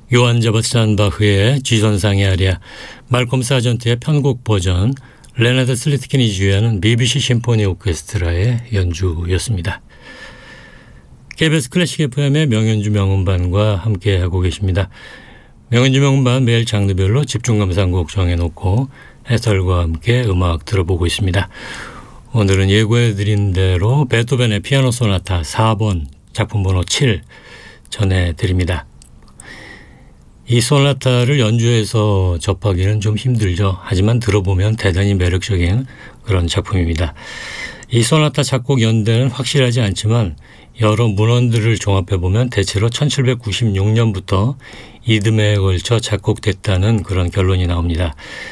요한 세바스찬 바흐의 G선상의 아리아, 말콤 사전트의 편곡 버전, 레나드 슬리트킨이 지휘하는 BBC 심포니 오케스트라의 연주였습니다. KBS 클래식 FM의 명연주 명음반과 함께하고 계십니다. 명연주 명음반 매일 장르별로 집중 감상곡 정해놓고 해설과 함께 음악 들어보고 있습니다. 오늘은 예고해드린 대로 베토벤의 피아노 소나타 4번 작품 번호 7 전해드립니다. 이 소나타를 연주해서 접하기는 좀 힘들죠. 하지만 들어보면 대단히 매력적인 그런 작품입니다. 이 소나타 작곡 연대는 확실하지 않지만 여러 문헌들을 종합해보면 대체로 1796년부터 이듬해에 걸쳐 작곡됐다는 그런 결론이 나옵니다.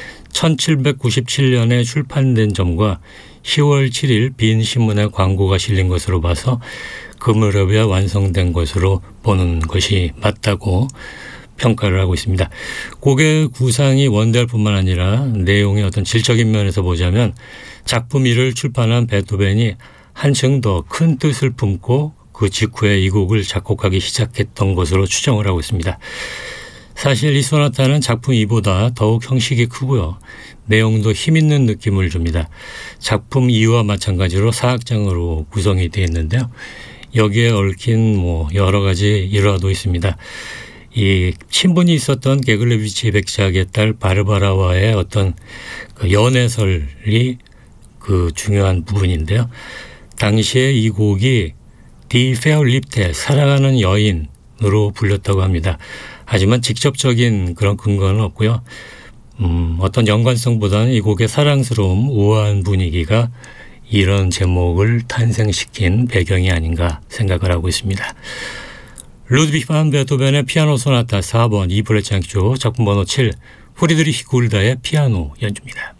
1797년에 출판된 점과 10월 7일 빈 신문에 광고가 실린 것으로 봐서 그 무렵에 완성된 것으로 보는 것이 맞다고 평가를 하고 있습니다. 곡의 구상이 원대할 뿐만 아니라 내용의 어떤 질적인 면에서 보자면 작품 1을 출판한 베토벤이 한층 더 큰 뜻을 품고 그 직후에 이 곡을 작곡하기 시작했던 것으로 추정을 하고 있습니다. 사실 이 소나타는 작품 2보다 더욱 형식이 크고요. 내용도 힘있는 느낌을 줍니다. 작품 2와 마찬가지로 4악장으로 구성이 되어 있는데요. 여기에 얽힌 여러 가지 일화도 있습니다. 이 친분이 있었던 게글레비치 백작의 딸 바르바라와의 어떤 그 연애설이 그 중요한 부분인데요. 당시에 이 곡이 디 페어립테 사랑하는 여인으로 불렸다고 합니다. 하지만 직접적인 그런 근거는 없고요. 어떤 연관성보다는 이 곡의 사랑스러움, 우아한 분위기가 이런 제목을 탄생시킨 배경이 아닌가 생각을 하고 있습니다. 루드비히 반 베토벤의 피아노 소나타 4번 E 플랫 장조 작품 번호 7 프리드리히 굴다의 피아노 연주입니다.